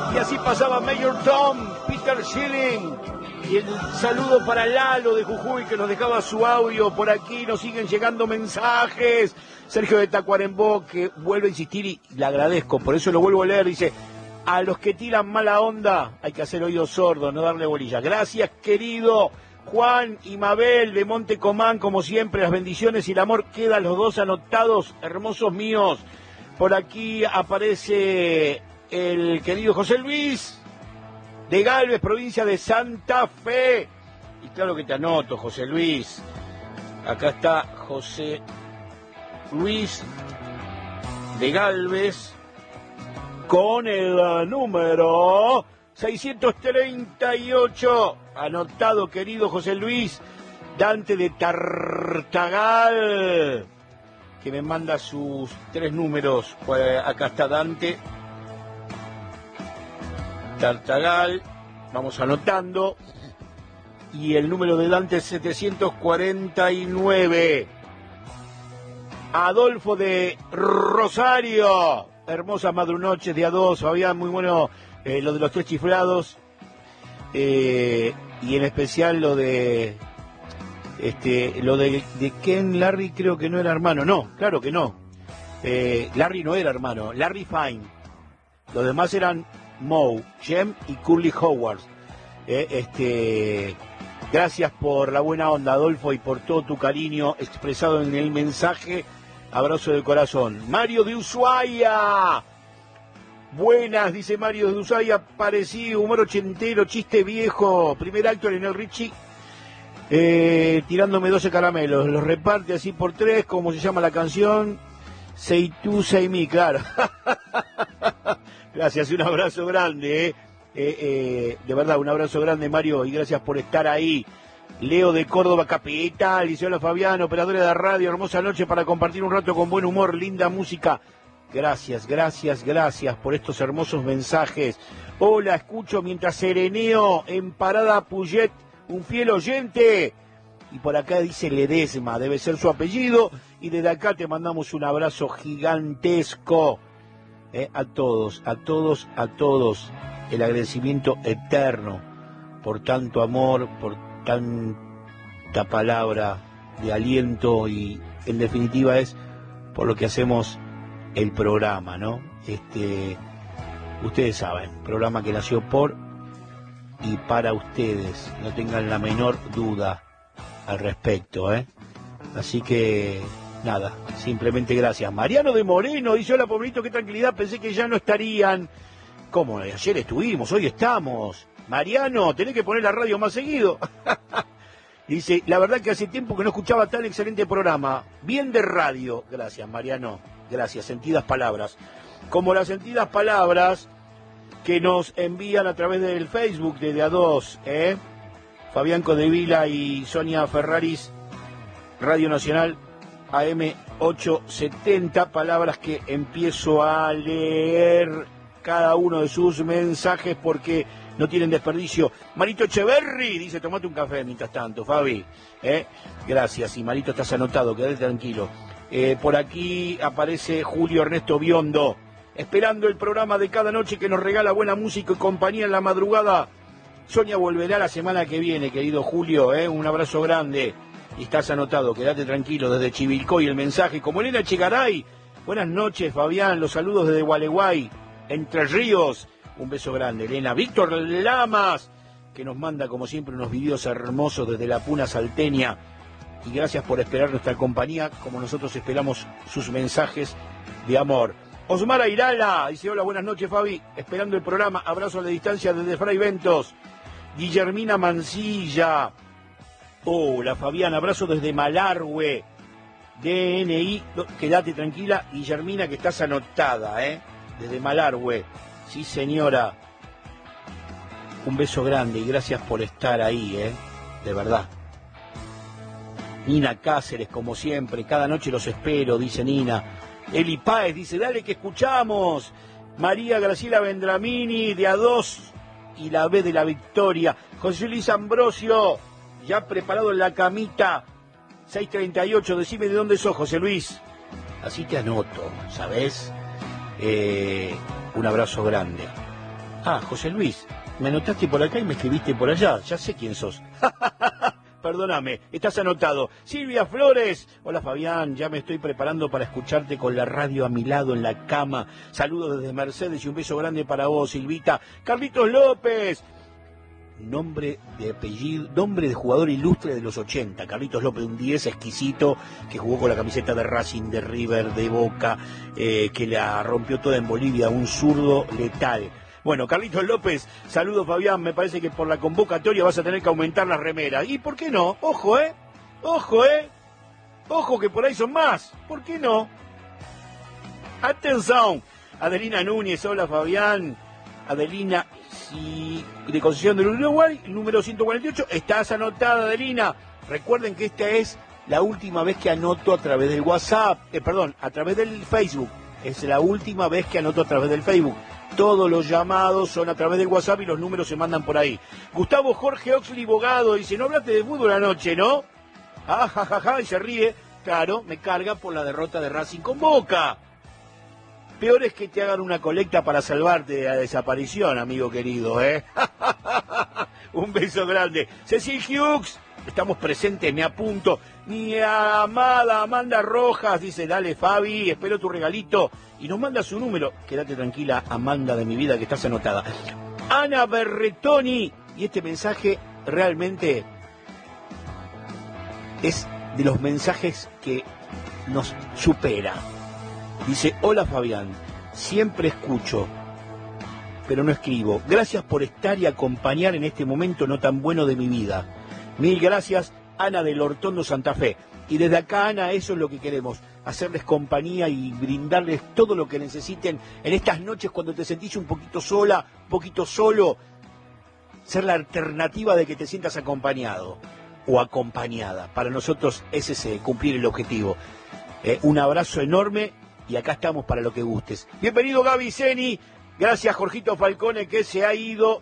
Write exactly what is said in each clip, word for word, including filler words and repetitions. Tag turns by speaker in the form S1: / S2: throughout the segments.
S1: Y así pasaba Mayor Tom, Peter Schilling. Y el saludo para Lalo de Jujuy, que nos dejaba su audio. Por aquí nos siguen llegando mensajes. Sergio de Tacuarembó, que vuelve a insistir y le agradezco, por eso lo vuelvo a leer. Dice: a los que tiran mala onda hay que hacer oídos sordos, no darle bolilla. Gracias, querido Juan y Mabel de Montecomán, como siempre, las bendiciones y el amor quedan los dos anotados, hermosos míos. Por aquí aparece el querido José Luis de Galvez, provincia de Santa Fe. Y claro que te anoto, José Luis. Acá está José Luis de Galvez con el uh, número seiscientos treinta y ocho. Anotado, querido José Luis. Dante de Tartagal, que me manda sus tres números. Pues acá está Dante Tartagal, vamos anotando. Y el número de Dante es setecientos cuarenta y nueve. Adolfo de Rosario, hermosas madrunoches de A dos, Fabián, muy bueno eh, lo de los tres chiflados, eh, y en especial lo de este lo de, de Ken Larry, creo que no era hermano, no, claro que no, eh, Larry no era hermano, Larry Fine, los demás eran Moe, Jem y Curly Howard. Eh, este, gracias por la buena onda, Adolfo, y por todo tu cariño expresado en el mensaje. Abrazo de corazón. Mario de Ushuaia. Buenas, dice Mario de Ushuaia. Parecido, humor ochentero, chiste viejo. Primer acto en el Richie. Eh, tirándome doce caramelos. Los reparte así por tres, como se llama la canción. Say tú, say me, claro. Gracias, un abrazo grande, eh. Eh, eh, de verdad, un abrazo grande, Mario, y gracias por estar ahí. Leo de Córdoba capital, dice: hola Fabián, operadora de radio, hermosa noche para compartir un rato con buen humor, linda música. Gracias, gracias, gracias por estos hermosos mensajes. Hola, escucho mientras sereneo en Parada Puyet, un fiel oyente. Y por acá dice Ledesma, debe ser su apellido, y desde acá te mandamos un abrazo gigantesco. Eh, a todos, a todos, a todos, el agradecimiento eterno por tanto amor, por tanta palabra de aliento, y en definitiva es por lo que hacemos el programa, ¿no? Este, ustedes saben, programa que nació por y para ustedes, no tengan la menor duda al respecto, ¿eh? Así que nada, simplemente gracias. Mariano de Moreno dice: hola, pobrecito, qué tranquilidad, pensé que ya no estarían. ¿Cómo? Ayer estuvimos, hoy estamos. Mariano, tenés que poner la radio más seguido. Dice: la verdad que hace tiempo que no escuchaba tan excelente programa. Bien de radio. Gracias, Mariano. Gracias, sentidas palabras. Como las sentidas palabras que nos envían a través del Facebook de, de A dos, ¿eh? Fabián Codevila y Sonia Ferraris, Radio Nacional A M ochocientos setenta, palabras que empiezo a leer cada uno de sus mensajes porque no tienen desperdicio. Marito Echeverri dice: tomate un café mientras tanto, Fabi. ¿Eh? Gracias, y Marito, estás anotado, quédate tranquilo. Eh, por aquí aparece Julio Ernesto Biondo, esperando el programa de cada noche que nos regala buena música y compañía en la madrugada. Sonia volverá la semana que viene, querido Julio, ¿eh? Un abrazo grande. Y estás anotado, quédate tranquilo, desde Chivilcoy el mensaje. Como Elena Chegaray: buenas noches, Fabián, los saludos desde Gualeguay, Entre Ríos. Un beso grande, Elena. Víctor Lamas, que nos manda como siempre unos videos hermosos desde la Puna Salteña. Y gracias por esperar nuestra compañía, como nosotros esperamos sus mensajes de amor. Osmar Airala dice: hola, buenas noches, Fabi, esperando el programa, abrazo a la distancia desde Fray Ventos. Guillermina Mancilla: hola, Fabián, abrazo desde Malargüe. D N I, quédate tranquila, Guillermina, que estás anotada, ¿eh? Desde Malargüe. Sí, señora. Un beso grande y gracias por estar ahí, ¿eh? De verdad. Nina Cáceres, como siempre, cada noche los espero, dice Nina. Eli Páez dice: dale que escuchamos. María Graciela Vendramini, de A dos y la B de la Victoria. José Luis Ambrosio, ya preparado en la camita. seis treinta y ocho, decime de dónde sos, José Luis. Así te anoto, ¿sabés? Eh, un abrazo grande. Ah, José Luis, me anotaste por acá y me escribiste por allá. Ya sé quién sos. Perdóname, estás anotado. Silvia Flores. Hola Fabián, ya me estoy preparando para escucharte con la radio a mi lado en la cama. Saludos desde Mercedes y un beso grande para vos, Silvita. Carlitos López. Nombre de apellido, nombre de jugador ilustre de los ochenta. Carlitos López, un diez exquisito que jugó con la camiseta de Racing, de River, de Boca, eh, que la rompió toda en Bolivia, un zurdo letal. Bueno, Carlitos López, saludos Fabián, me parece que por la convocatoria vas a tener que aumentar las remeras. ¿Y por qué no? Ojo, ¿eh? Ojo, ¿eh? Ojo que por ahí son más. ¿Por qué no? Atención. Adelina Núñez, hola Fabián. Adelina, si de Concepción del Uruguay, número ciento cuarenta y ocho, estás anotada, Adelina. Recuerden que esta es la última vez que anoto a través del WhatsApp, eh, perdón, a través del Facebook. Es la última vez que anoto a través del Facebook. Todos los llamados son a través del WhatsApp y los números se mandan por ahí. Gustavo Jorge Oxley Bogado dice, no hablaste de fútbol anoche, ¿no? Ah, ja, ja, ja, y se ríe. Claro, me carga por la derrota de Racing con Boca. Peor es que te hagan una colecta para salvarte de la desaparición, amigo querido, ¿eh? Un beso grande. Cecil Hughes, estamos presentes, me apunto. Mi amada Amanda Rojas dice, dale Fabi, espero tu regalito. Y nos manda su número. Quédate tranquila, Amanda de mi vida, que estás anotada. Ana Berretoni, y este mensaje realmente es de los mensajes que nos supera. Dice, hola Fabián, siempre escucho, pero no escribo. Gracias por estar y acompañar en este momento no tan bueno de mi vida. Mil gracias, Ana del Hortondo Santa Fe. Y desde acá, Ana, eso es lo que queremos, hacerles compañía y brindarles todo lo que necesiten en estas noches cuando te sentís un poquito sola, un poquito solo, ser la alternativa de que te sientas acompañado o acompañada. Para nosotros es ese, cumplir el objetivo. Eh, un abrazo enorme y acá estamos para lo que gustes. Bienvenido Gaby Zeni, gracias Jorgito Falcone que se ha ido.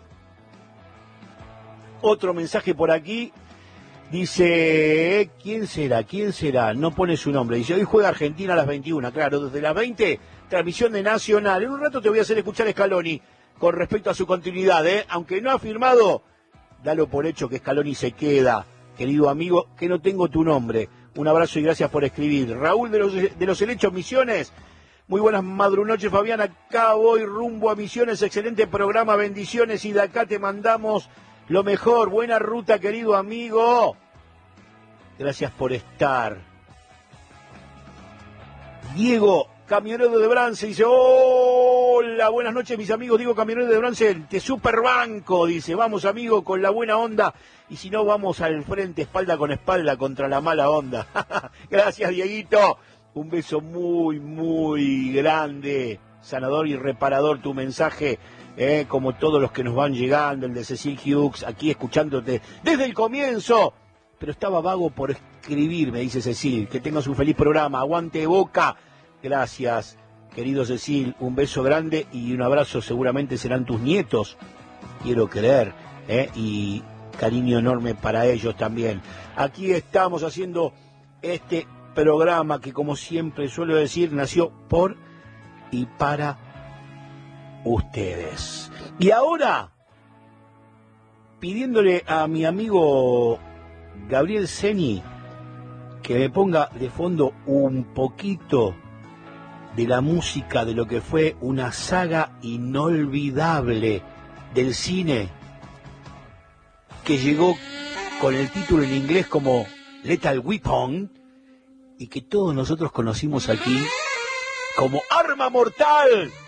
S1: Otro mensaje por aquí. Dice, ¿quién será? ¿Quién será? No pone su nombre. Dice, hoy juega Argentina a las veintiuna. Claro, desde las veinte, transmisión de Nacional. En un rato te voy a hacer escuchar a Scaloni con respecto a su continuidad, ¿eh? Aunque no ha firmado, dalo por hecho que Scaloni se queda. Querido amigo, que no tengo tu nombre. Un abrazo y gracias por escribir. Raúl de los, de los Helechos Misiones. Muy buenas madrunoches, Fabián. Acá voy rumbo a Misiones. Excelente programa, bendiciones. Y de acá te mandamos lo mejor. Buena ruta, querido amigo. Gracias por estar. Diego, camionero de Brance, dice, hola, buenas noches, mis amigos. Diego, camionero de Brance, te superbanco, dice, vamos, amigo, con la buena onda. Y si no, vamos al frente, espalda con espalda, contra la mala onda. Gracias, Dieguito. Un beso muy, muy grande. Sanador y reparador tu mensaje. Eh, como todos los que nos van llegando, el de Cecil Hughes, aquí escuchándote desde el comienzo, pero estaba vago por escribir, me dice Cecil. Que tengas un feliz programa, aguante Boca. Gracias, querido Cecil, un beso grande y un abrazo, seguramente serán tus nietos, quiero creer, eh, y cariño enorme para ellos también. Aquí estamos haciendo este programa que, como siempre suelo decir, nació por y para ustedes. Y ahora, pidiéndole a mi amigo Gabriel Zeni que me ponga de fondo un poquito de la música de lo que fue una saga inolvidable del cine que llegó con el título en inglés como Lethal Weapon y que todos nosotros conocimos aquí como Arma Mortal.